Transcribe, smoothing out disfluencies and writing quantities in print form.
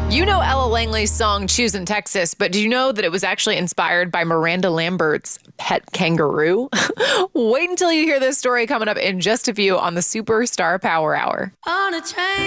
You know Ella Langley's song Choosing Texas, but do you know that it was actually inspired by Miranda Lambert's pet kangaroo? Wait until you hear this story coming up in just a few on the Superstar Power Hour. On a train.